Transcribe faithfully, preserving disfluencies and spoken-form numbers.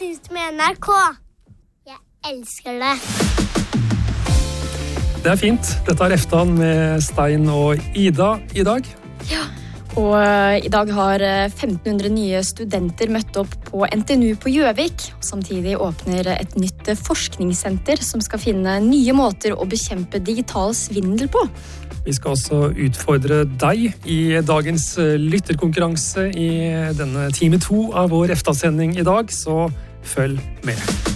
syns du med N R K? Jeg elsker det. Det er fint. Dette er Eftan med Stein og Ida i dag. Ja, og i dag har femten hundre nye studenter møtt opp på N T N U på Gjøvik. Samtidig åpner et nytt forskningssenter som skal finne nye måter å bekjempe digital svindel på. Vi skal også utfordre deg i dagens lytterkonkurranse i denne time to av vår Efta-sending i dag, så følg med.